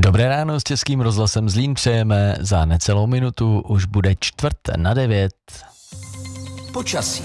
Dobré ráno s Českým rozhlasem Zlín přejeme. Za necelou minutu už bude 8:45. Počasí.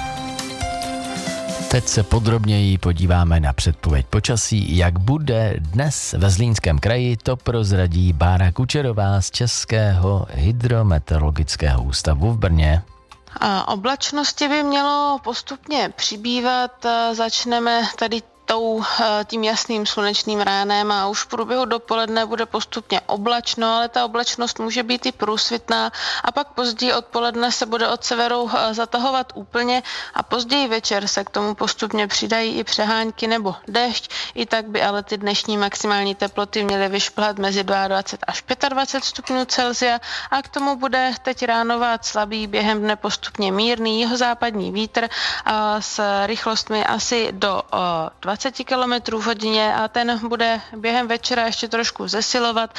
Teď se podrobněji podíváme na předpověď počasí. Jak bude dnes ve Zlínském kraji, to prozradí Bára Kučerová z Českého hydrometeorologického ústavu v Brně. Oblačnosti by mělo postupně přibývat. Začneme tady tím jasným slunečným ránem a už v průběhu dopoledne bude postupně oblačno, ale ta oblačnost může být i průsvitná a pak později odpoledne se bude od severu zatahovat úplně a později večer se k tomu postupně přidají i přehánky nebo déšť. I tak by ale ty dnešní maximální teploty měly vyšplhat mezi 22 až 25 stupňů Celsia a k tomu bude teď ráno vát slabý, během dne postupně mírný jihozápadní vítr s rychlostmi asi do 20 km v hodině a ten bude během večera ještě trošku zesilovat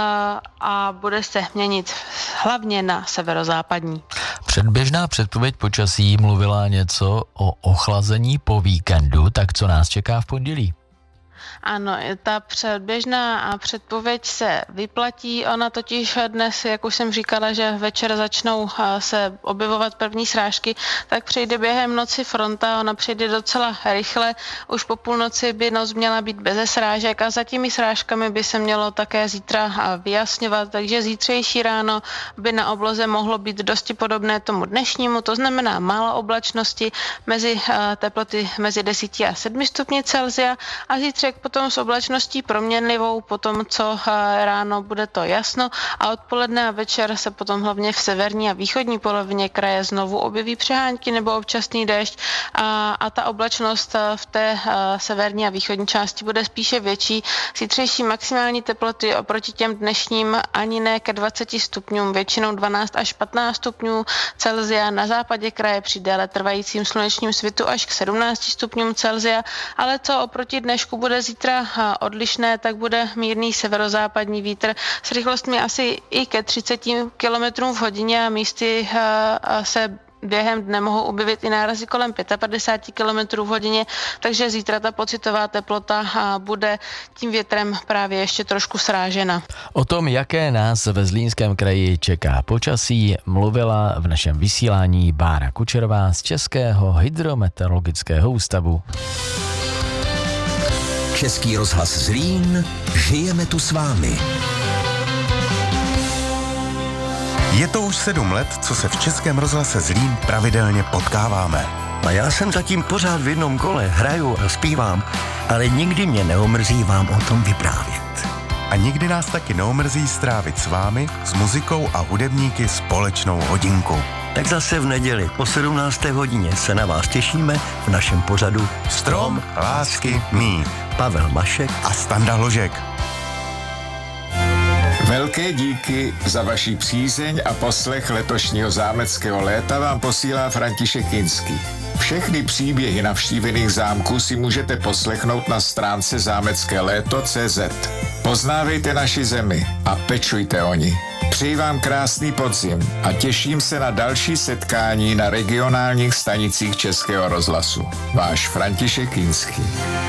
a bude se měnit hlavně na severozápadní. Předběžná předpověď počasí mluvila něco o ochlazení po víkendu, tak co nás čeká v pondělí? Ano, ta předběžná předpověď se vyplatí. Ona totiž dnes, jak už jsem říkala, že večer začnou se objevovat první srážky, tak přejde během noci fronta, ona přejde docela rychle. Už po půlnoci by noc měla být beze srážek a za těmi srážkami by se mělo také zítra vyjasňovat, takže zítřejší ráno by na obloze mohlo být dosti podobné tomu dnešnímu, to znamená málo oblačnosti, teploty mezi 10 a 7 stupni Celsia a zítřek potom s oblačností proměnlivou, potom co ráno bude to jasno a odpoledne a večer se potom hlavně v severní a východní polovině kraje znovu objeví přehánky nebo občasný déšť a ta oblačnost v té severní a východní části bude spíše větší. Zítřejší maximální teploty oproti těm dnešním ani ne ke 20 stupňům, většinou 12 až 15 stupňů Celsia, na západě kraje při déle trvajícím slunečním svitu až k 17 stupňům Celsia, ale co oproti dnešku bude zítra odlišné, tak bude mírný severozápadní vítr s rychlostmi asi i ke 30 km v hodině a místy se během dne mohou objevit i nárazy kolem 55 km v hodině, takže zítra ta pocitová teplota bude tím větrem právě ještě trošku srážena. O tom, jaké nás ve Zlínském kraji čeká počasí, mluvila v našem vysílání Bára Kučerová z Českého hydrometeorologického ústavu. Český rozhlas Zlín, žijeme tu s vámi. Je to už 7 let, co se v Českém rozhlase Zlín pravidelně potkáváme. A já jsem zatím pořád v jednom kole, hraju a zpívám, ale nikdy mě neomrzí vám o tom vyprávět. A nikdy nás taky neomrzí strávit s vámi, s muzikou a hudebníky společnou hodinku. Tak zase v neděli po 17. hodině se na vás těšíme v našem pořadu Strom lásky mý. Pavel Mašek a Standa Hložek. Velké díky za vaši přízeň a poslech letošního zámeckého léta vám posílá František Kinský. Všechny příběhy navštívených zámků si můžete poslechnout na stránce zámeckéléto.cz. Poznávejte naši zemi a pečujte o ni. Přeji vám krásný podzim a těším se na další setkání na regionálních stanicích Českého rozhlasu. Váš František Kinský.